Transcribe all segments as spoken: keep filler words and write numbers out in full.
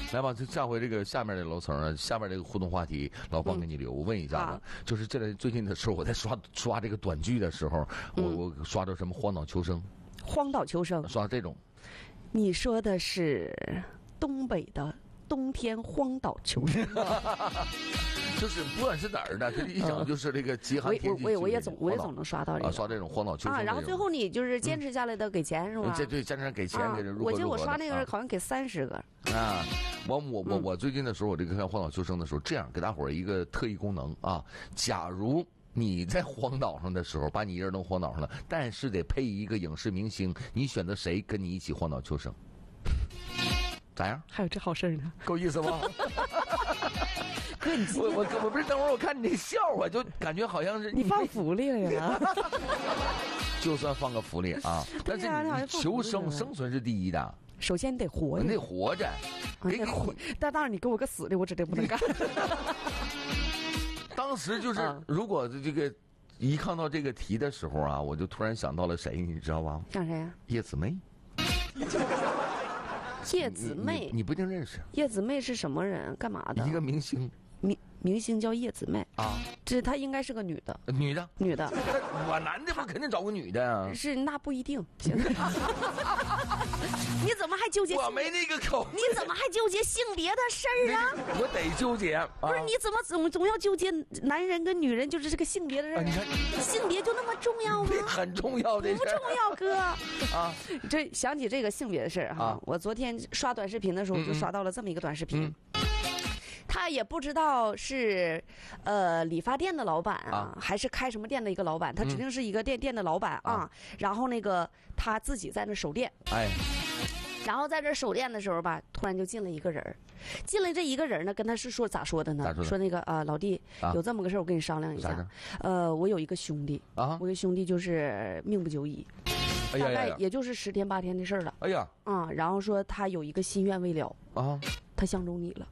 来吧，就下回这个下面这楼层啊，下面这个互动话题，老方给你留。嗯、我问一下子，就是这最近的时候，我在刷刷这个短剧的时候，嗯、我我刷到什么荒岛求生， 荒岛求生， 刷这种。 你说的是东北的冬天荒岛求生。 就是不管是哪儿的，这一讲就是这个极寒天气。 我我我也总我也总能刷到这个， 啊，刷这种荒岛求生啊。然后最后你就是坚持下来的给钱是吧？ 对对，坚持给钱给人。 我记得我刷那个好像给三十个。 啊，我我我我最近的时候，我这个看荒岛求生的时候，这样给大伙儿一个特异功能啊。假如你在荒岛上的时候，把你一人弄荒岛上了，但是得配一个影视明星，你选择谁跟你一起荒岛求生？咋样？ 还有这好事呢？ 够意思吗？ 哥，你我我我不是等会儿我看你那笑话，就感觉好像是你放福利了呀。 就算放个福利啊，但是你求生生存是第一的。 首先你得活着， 你得活着。 给你活，但当然你给我个死的，我指定不能干。 当时就是，如果这个一看到这个题的时候啊，我就突然想到了谁，你知道吧？ 想谁呀？ 叶姊妹。 叶姊妹你，你不一定认识。 叶姊妹是什么人？干嘛的？ 一个明星。 明明星叫叶姊妹啊， 这她应该是个女的。 女的， 女的。 我男的不肯定找个女的啊。 是，那不一定。现在你怎么还纠结？ 我没那个口。 你怎么还纠结性别的事儿啊？ 我得纠结。啊、 不是，你怎么总总要纠结男人跟女人，就是这个性别的事儿、啊？你看，性别就那么重要吗？ 很重要的事。 不重要，哥。啊，这想起这个性别的事儿哈，啊、我昨天刷短视频的时候就刷到了这么一个短视频。嗯嗯，他也不知道是，呃，理发店的老板啊，啊还是开什么店的一个老板，他指定是一个店、嗯、店的老板啊。啊然后那个他自己在那守店，哎，然后在这守店的时候吧，突然就进了一个人，进来这一个人呢，跟他是说咋说的呢？说, 说那个啊、呃，老弟，啊、有这么个事儿，我跟你商量一下。呃，我有一个兄弟啊，我有兄弟就是命不久矣。 哎、呀呀呀大概也就是十天八天的事儿了。 哎呀， 啊、嗯，然后说他有一个心愿未了啊，他相中你了。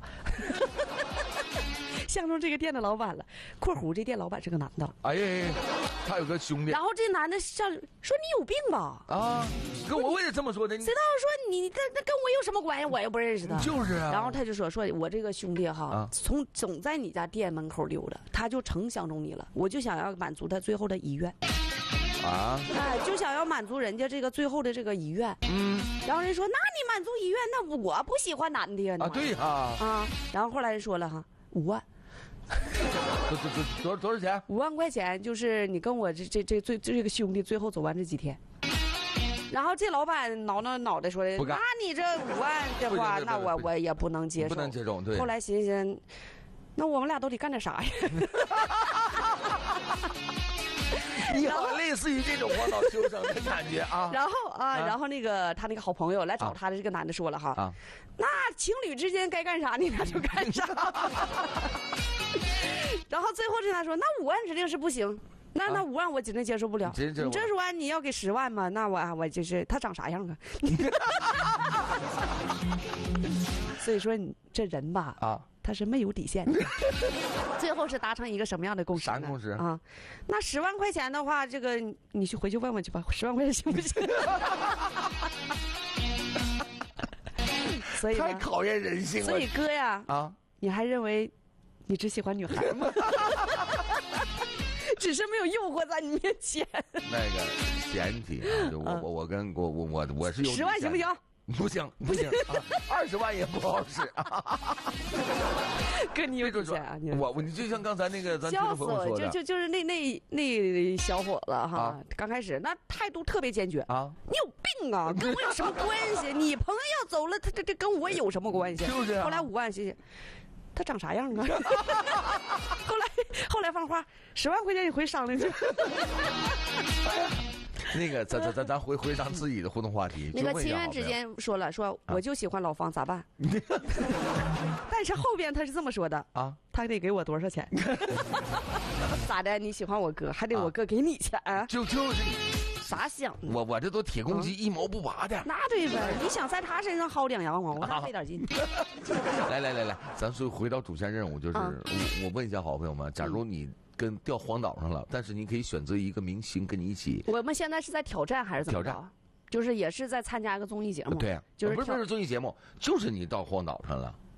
相中这个店的老板了，括弧这店老板是个男的。 哎呀，他有个兄弟。 然后这男的上说你有病吧？ 啊，跟我我也这么说的。 谁道说你那那跟我有什么关系？我又不认识他。 就是啊。 然后他就说说我这个兄弟哈，啊、从总在你家店门口溜达，他就成相中你了，我就想要满足他最后的遗愿。啊，哎，就想要满足人家这个最后的这个遗愿。嗯，然后人说，那你满足遗愿，那我不喜欢男的呀。 啊，对呀。 啊，然后后来人说了哈，五万。 多多多多多少钱？ 五万块钱，就是你跟我这这这最这个兄弟最后走完这几天。然后这老板挠挠脑袋说的，那你这五万的话，那我我也不能接受， 不能接受。对。 后来寻思，那我们俩到底干点啥呀？ 你好，类似于这种荒岛求生的感觉啊。 然后啊，啊然后那个他那个好朋友来找他的这个男的说了哈，啊、那情侣之间该干啥你俩就干啥。然后最后这他说，那五万指定是不行，那、啊、那五万我指定接受不了。你这十万你要给十万嘛？那我我就是他长啥样啊？所以说你这人吧啊。他是没有底线的。最后是达成一个什么样的共识呢？ 啥共识啊？那十万块钱的话，这个你去回去问问去吧，十万块钱行不行？所以太考验人性了。 所以哥呀，啊，你还认为你只喜欢女孩吗？只是没有诱惑在你面前。 那个前提啊，就我我我跟我我我我是有十万行不行？ 不行不行，二十万也不好使啊！ 哥，你有底线啊！ 我我你就像刚才那个咱笑死我，就就就是那那那小伙子哈，啊、刚开始那态度特别坚决啊！你有病啊！跟我有什么关系？你朋友走了，他这这跟我有什么关系？ 就是、啊。 后来五万，谢谢。他长啥样啊？后来后来放话，十万块钱你回商量去。 那个，咱咱咱咱回回上自己的互动话题。 那个情人之间说了，说我就喜欢老方，咋办？但是后边他是这么说的啊，他得给我多少钱？咋的？你喜欢我哥，还得我哥给你钱？啊、 就就是啥想？ 我我这都铁公鸡，一毛不拔的。 那对呗，你想在他身上薅两羊毛，我哪费点劲？ 来来来来，咱说回到主线任务，就是、啊、我我问一下好朋友们，假如你。跟掉荒岛上了，但是你可以选择一个明星跟你一起。 我们现在是在挑战还是怎么着？挑战，就是也是在参加一个综艺节目。 对啊，就是不是不是综艺节目，就是你到荒岛上了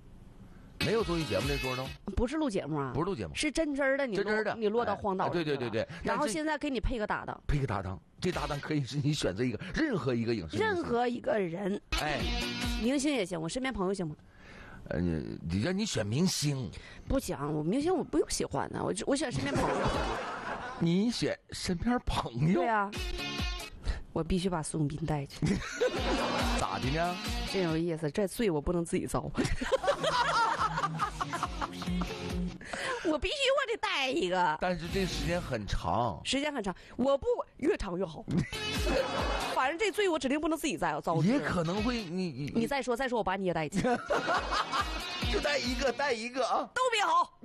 没有综艺节目那时候呢？ 不是录节目啊， 不是录节目， 是真真的你真真的你落到荒岛、 哎。对对对对。 然后现在给你配个搭档， 配个搭档，这搭档可以是你选择一个任何一个影视任何一个人， 哎， 明星也行，我身边朋友行吗？ 呃，你让你选明星， 不行，我明星我不用喜欢的，我我选身边朋友。 你选身边朋友？ 对啊，我必须把宋斌带去。 咋的呢？ 真有意思，这罪我不能自己遭。我必须我得带一个， 但是这时间很长， 时间很长，我不越长越好。反正这罪我指定不能自己栽，遭。 也可能会你你你再说再说，我把你也带去。 就带一个带一个啊， 都别好，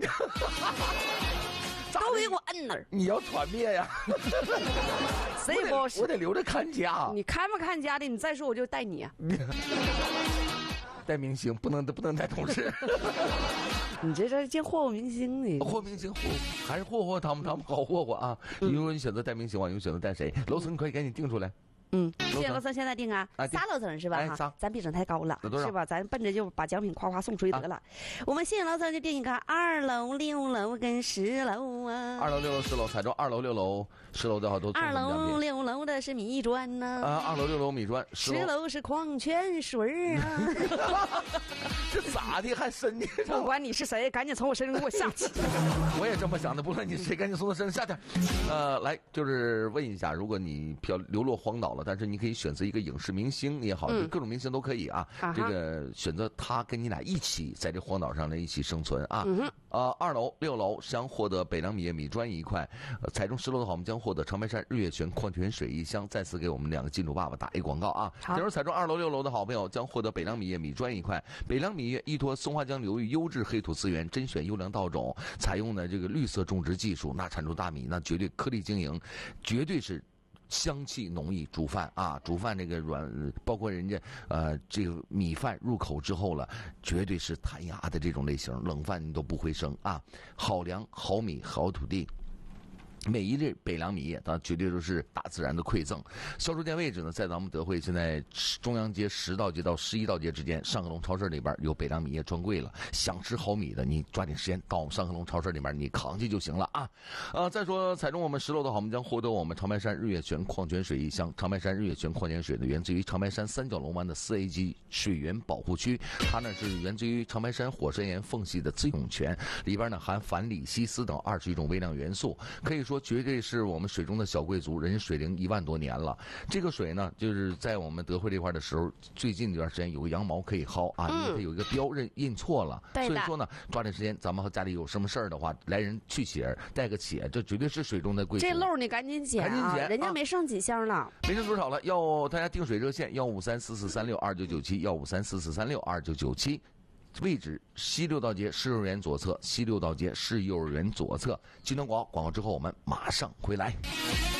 都给我摁那儿。 你要团灭呀？ 谁不是？ 我得留着看家。 你看不看家的？你再说我就带你、啊。 带明星不能不能带同事。 你这这见霍霍明星呢？ 霍明星霍还是霍霍他们，他们好霍霍啊！ 嗯、 如果你选择带明星，你选择带谁？楼层你可以赶紧定出来。 嗯，谢谢楼层，现在定啊， 啊仨楼层是吧？ 哎，仨， 咱比整太高了，是吧？咱奔着就把奖品夸夸送出去得了。啊、我们谢谢楼层就定一个二楼、六楼跟十楼啊。 二楼、六楼、十楼，彩妆二楼、六楼、十楼的话都。 二楼、六楼的是米砖呢。 啊，二楼、六楼米砖， 十楼是矿泉水啊。 这咋的还深呢？ 不管你是谁，赶紧从我身上给我下去。 我也这么想的，不论你是谁，赶紧从我身上下去。呃，来，就是问一下，如果你漂流落荒岛了，但是你可以选择一个影视明星也好，嗯、各种明星都可以啊。啊这个选择他跟你俩一起在这荒岛上的一起生存啊。嗯、呃，二楼、六楼将获得北凉米业米砖一块，呃，彩中十楼的话，我们将获得长白山日月泉矿泉水一箱。再次给我们两个金主爸爸打一广告啊！假如彩中二楼、六楼的好朋友将获得北凉米业米砖一块。北凉米业依托松花江流域优质黑土资源，甄选优良稻种，采用的这个绿色种植技术，那产出大米，那绝对颗粒晶莹，绝对是香气浓郁。煮饭啊，煮饭这个软，包括人家呃这个米饭入口之后了，绝对是弹牙的这种类型，冷饭你都不会生啊。好粮、好米、好土地。每一粒北凉米业，它绝对都是大自然的馈赠。销售店位置呢，在咱们德惠现在中央街十道街到十一道街之间，上客隆超市里边有北凉米业专柜了。想吃好米的，你抓紧时间到我们上客隆超市里边，你扛去就行了啊。呃，再说彩中我们十楼的好，我们将获得我们长白山日月泉矿泉水一箱。长白山日月泉矿泉水呢，源自于长白山三角龙湾的四 A 级水源保护区，它呢是源自于长白山火山岩缝隙的自涌泉，里边呢含钒、锂、硒、锶等二十一种微量元素，可以说绝对是我们水中的小贵族，人家水龄一万多年了。这个水呢，就是在我们德惠这块的时候，最近一段时间有个羊毛可以薅啊，因为它有一个标认印错了，所以说呢，抓紧时间，咱们和家里有什么事儿的话，来人去血，带个血，这绝对是水中的贵族。 这漏你赶紧捡啊，人家没剩几箱了， 没剩多少了。要大家订水热线：幺五三四四三六二九九七，幺五三四四三六二九九七。位置西六道街市幼儿园左侧，西六道街市幼儿园左侧。金东广广告之后，我们马上回来。